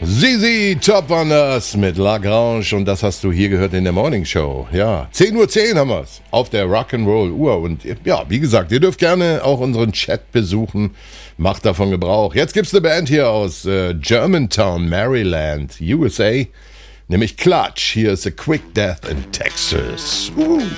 Zizi Top Wonders mit Lagrange und das hast du hier gehört in der Morning Show. Ja, 10:10 Uhr haben wir's auf der Rock'n'Roll Uhr und ja, wie gesagt, ihr dürft gerne auch unseren Chat besuchen, macht davon Gebrauch. Jetzt gibt's eine Band hier aus Germantown, Maryland, USA, nämlich Clutch. Hier ist A Quick Death in Texas.